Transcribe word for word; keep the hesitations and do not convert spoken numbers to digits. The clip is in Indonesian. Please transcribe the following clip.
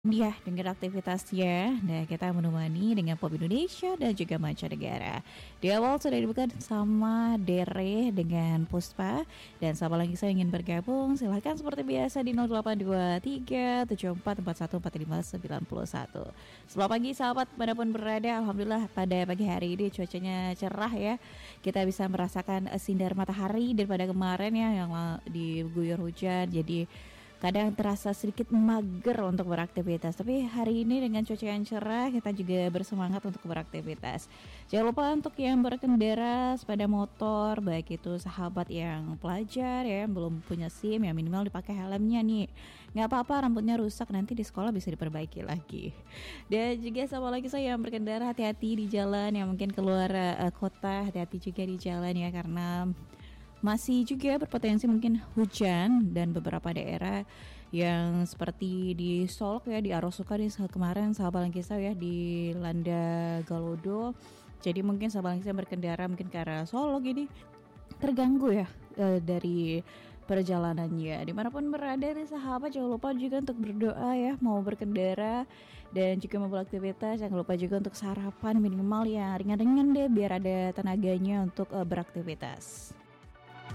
Iya, dengan aktivitasnya. Nah, kita menemani dengan Pop Indonesia dan juga mancanegara. Di awal sudah dibuka sama Dere dengan Puspa. Dan siapa lagi saya ingin bergabung, silahkan seperti biasa di nol delapan dua tiga tujuh empat empat satu empat lima sembilan satu. Selamat pagi sahabat manapun berada. Alhamdulillah pada pagi hari ini cuacanya cerah ya. Kita bisa merasakan sinar matahari daripada kemarin ya yang diguyur hujan. Jadi kadang terasa sedikit mager untuk beraktivitas. Tapi hari ini dengan cuaca yang cerah, kita juga bersemangat untuk beraktivitas. Jangan lupa untuk yang berkendara sepeda motor, baik itu sahabat yang pelajar ya, yang belum punya SIM, ya minimal dipakai helmnya nih. Nggak apa-apa rambutnya rusak, nanti di sekolah bisa diperbaiki lagi. Dan juga sama lagi saya yang berkendara, hati-hati di jalan, yang mungkin keluar uh, kota, hati-hati juga di jalan ya, karena masih juga berpotensi mungkin hujan dan beberapa daerah yang seperti di Solok ya, di Arosuka di kemarin sahabat Langkisa ya, di Landa Galodo. Jadi mungkin sahabat Langkisa berkendara mungkin ke arah Solok ini terganggu ya e, dari perjalanannya. Dimanapun berada nih sahabat, jangan lupa juga untuk berdoa ya, mau berkendara dan juga mau beraktivitas. Jangan lupa juga untuk sarapan minimal ya ringan-ringan deh, biar ada tenaganya untuk e, beraktivitas.